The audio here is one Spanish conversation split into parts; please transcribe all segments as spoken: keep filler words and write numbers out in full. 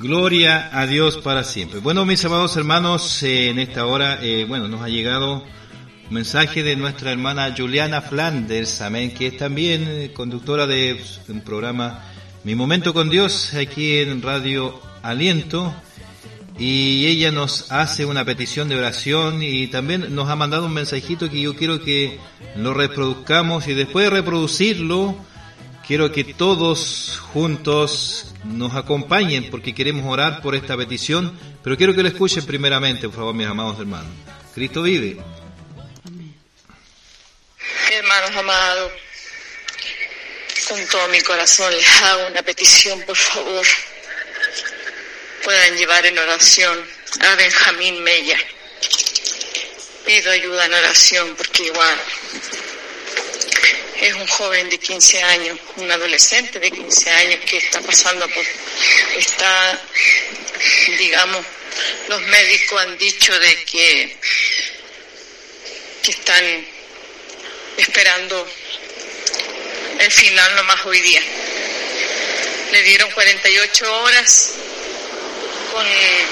Gloria a Dios para siempre. Bueno, mis amados hermanos, eh, en esta hora, eh, bueno, nos ha llegado un mensaje de nuestra hermana Juliana Flanders, amén, que es también eh, conductora de un programa Mi Momento con Dios, aquí en Radio Aliento, y ella nos hace una petición de oración y también nos ha mandado un mensajito que yo quiero que lo reproduzcamos, y después de reproducirlo, quiero que todos juntos nos acompañen porque queremos orar por esta petición, pero quiero que lo escuchen primeramente, por favor, mis amados hermanos. Cristo vive. Amén. Hermanos amados, con todo mi corazón les hago una petición, por favor, puedan llevar en oración a Benjamín Mella. Pido ayuda en oración porque igual es un joven de quince años, un adolescente de quince años que está pasando por, está, digamos, los médicos han dicho de que, que están esperando el final nomás hoy día. Le dieron cuarenta y ocho horas, con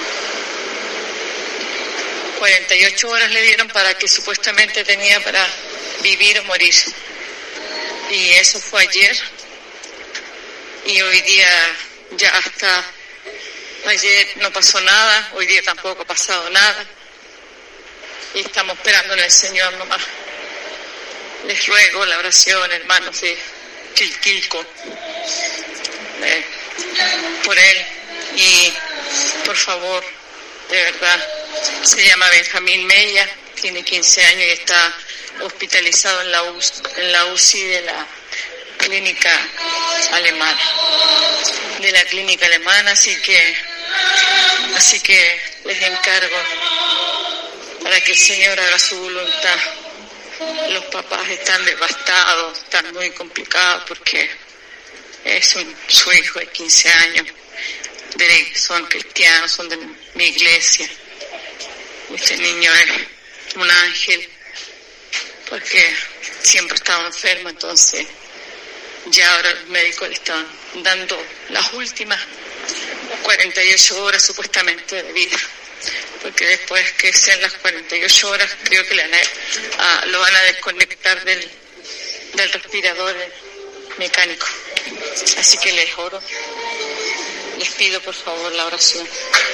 cuarenta y ocho horas le dieron para que supuestamente tenía para vivir o morir. Y eso fue ayer, y hoy día ya hasta ayer no pasó nada, hoy día tampoco ha pasado nada, y estamos esperando en el Señor nomás. Les ruego la oración, hermanos de Quilquilco, eh, por él, y por favor, de verdad, se llama Benjamín Mella, tiene quince años y está hospitalizado en la U C I, en la U C I de la clínica alemana, de la clínica alemana, así que, así que les encargo para que el Señor haga su voluntad. Los papás están devastados, están muy complicados porque es un, su hijo de quince años, de, son cristianos, son de mi iglesia. Este niño es un ángel, porque siempre estaba enfermo, entonces ya ahora los médicos le están dando las últimas cuarenta y ocho horas supuestamente de vida, porque después que sean las cuarenta y ocho horas creo que le van a, a, lo van a desconectar del, del respirador mecánico. Así que les oro, les pido por favor la oración.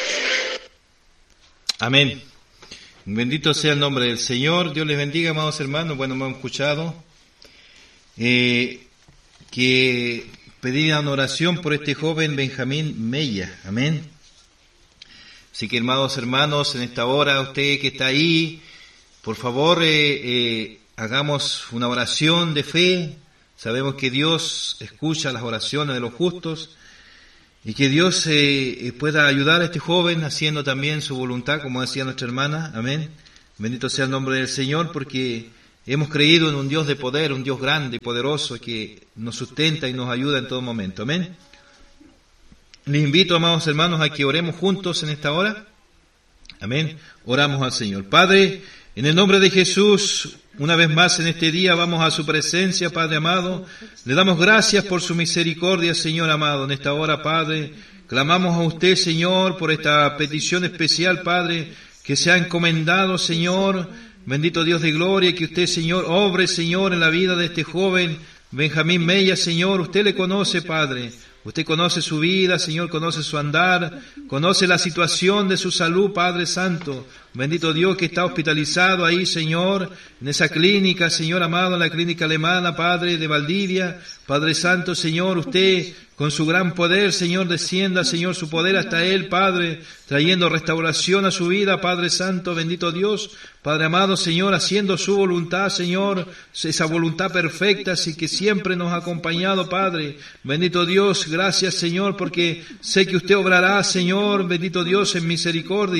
Amén. Bendito sea el nombre del Señor. Dios les bendiga, amados hermanos. Bueno, hemos escuchado eh, que pedían oración por este joven Benjamín Mella. Amén. Así que, amados hermanos, en esta hora, usted que está ahí, por favor, eh, eh, hagamos una oración de fe. Sabemos que Dios escucha las oraciones de los justos, y que Dios eh, pueda ayudar a este joven haciendo también su voluntad, como decía nuestra hermana. Amén. Bendito sea el nombre del Señor, porque hemos creído en un Dios de poder, un Dios grande y poderoso que nos sustenta y nos ayuda en todo momento. Amén. Les invito, amados hermanos, a que oremos juntos en esta hora. Amén. Oramos al Señor. Padre, en el nombre de Jesús, una vez más en este día vamos a su presencia, Padre amado. Le damos gracias por su misericordia, Señor amado. En esta hora, Padre, clamamos a usted, Señor, por esta petición especial, Padre, que se ha encomendado, Señor. Bendito Dios de gloria, que usted, Señor, obre, Señor, en la vida de este joven Benjamín Mella, Señor. Usted le conoce, Padre. Usted conoce su vida, Señor, conoce su andar, conoce la situación de su salud, Padre Santo. Bendito Dios que está hospitalizado ahí, Señor, en esa clínica, Señor amado, en la clínica alemana, Padre de Valdivia. Padre Santo, Señor, usted con su gran poder, Señor, descienda, Señor, su poder hasta él, Padre, trayendo restauración a su vida, Padre Santo, bendito Dios. Padre amado, Señor, haciendo su voluntad, Señor, esa voluntad perfecta, así que siempre nos ha acompañado, Padre. Bendito Dios, gracias, Señor, porque sé que usted obrará, Señor, bendito Dios, en misericordia.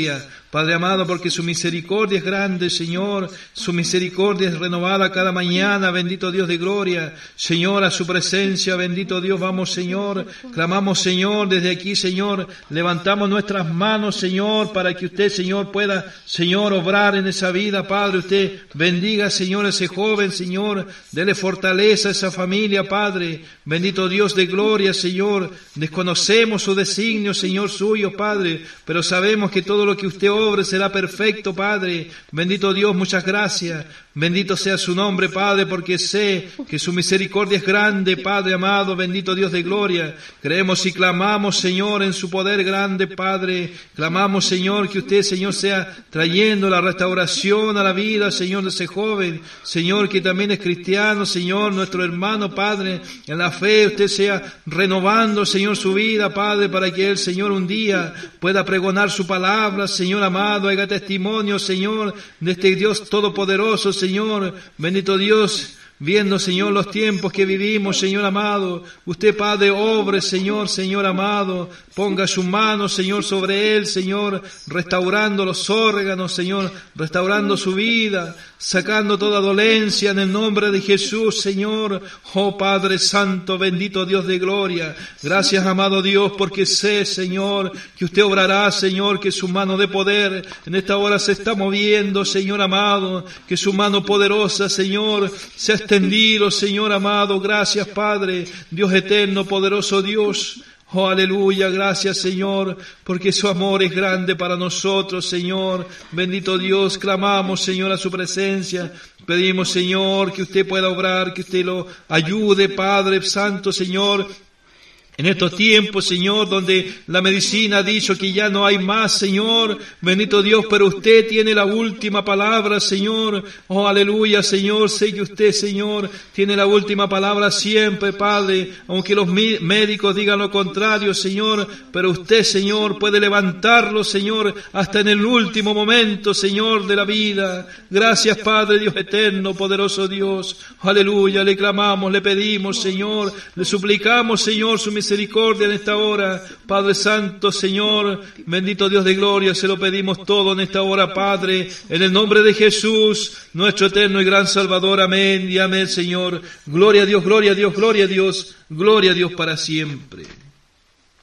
Padre amado, porque su misericordia es grande, Señor, su misericordia es renovada cada mañana, bendito Dios de gloria. Señor, a su presencia, bendito Dios, vamos, Señor, clamamos, Señor, desde aquí, Señor, levantamos nuestras manos, Señor, para que usted, Señor, pueda, Señor, obrar en esa vida, Padre. Usted bendiga, Señor, a ese joven, Señor, dele fortaleza a esa familia, Padre. Bendito Dios de gloria, Señor, desconocemos su designio, Señor, suyo, Padre, pero sabemos que todo lo que usted obre será perfecto, Padre. Bendito Dios, muchas gracias. Bendito sea su nombre, Padre, porque sé que su misericordia es grande, Padre amado, bendito Dios de gloria. Creemos y clamamos, Señor, en su poder grande, Padre. Clamamos, Señor, que usted, Señor, sea trayendo la restauración a la vida, Señor, de ese joven. Señor, que también es cristiano, Señor, nuestro hermano, Padre, en la fe, usted sea renovando, Señor, su vida, Padre, para que él, Señor, un día pueda pregonar su palabra, Señor amado, haga testimonio, Señor, de este Dios todopoderoso, Señor, bendito Dios, viendo, Señor, los tiempos que vivimos, Señor amado, usted, Padre, obre, Señor, Señor amado, ponga su mano, Señor, sobre él, Señor, restaurando los órganos, Señor, restaurando su vida, sacando toda dolencia en el nombre de Jesús, Señor. Oh Padre Santo, bendito Dios de gloria, gracias, amado Dios, porque sé, Señor, que usted obrará, Señor, que su mano de poder en esta hora se está moviendo, Señor amado, que su mano poderosa, Señor, se ha extendido, Señor amado. Gracias, Padre, Dios eterno, poderoso Dios. Oh, aleluya, gracias, Señor, porque su amor es grande para nosotros, Señor. Bendito Dios, clamamos, Señor, a su presencia. Pedimos, Señor, que usted pueda obrar, que usted lo ayude, Padre Santo, Señor. En estos tiempos, Señor, donde la medicina ha dicho que ya no hay más, Señor, bendito Dios, pero usted tiene la última palabra, Señor. Oh, aleluya, Señor, sé que usted, Señor, tiene la última palabra siempre, Padre, aunque los médicos digan lo contrario, Señor, pero usted, Señor, puede levantarlo, Señor, hasta en el último momento, Señor, de la vida. Gracias, Padre, Dios eterno, poderoso Dios. Oh, aleluya, le clamamos, le pedimos, Señor, le suplicamos, Señor, su misericordia. Misericordia en esta hora, Padre Santo, Señor, bendito Dios de gloria, se lo pedimos todo en esta hora, Padre, en el nombre de Jesús, nuestro eterno y gran Salvador, amén y amén, Señor. Gloria a Dios, gloria a Dios, gloria a Dios, gloria a Dios para siempre.